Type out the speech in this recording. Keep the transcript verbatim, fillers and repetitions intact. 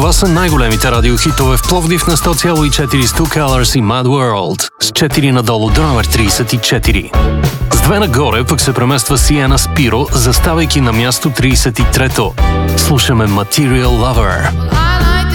Това са най-големите радиохитове в Пловдив на сто цяло и четири с Two Colors и Mad World. С четири надолу до номер тридесет и четири. С две нагоре пък се премества Сиена Спиро, заставайки на място тридесет и трето. Слушаме Material Lover.